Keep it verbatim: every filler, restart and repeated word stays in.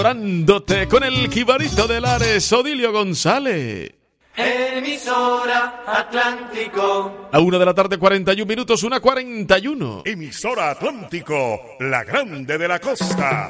Orándote con el Jibarito de Lares, Odilio González. Emisora Atlántico. A una de la tarde, cuarenta y un minutos, una cuarenta y uno. Emisora Atlántico, la grande de la costa.